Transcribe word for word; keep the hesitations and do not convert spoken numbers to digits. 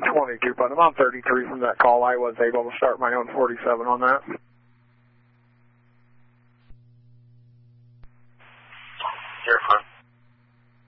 twenty-two, but I'm on thirty-three from that call. I was able to start my own forty-seven on that. Air Force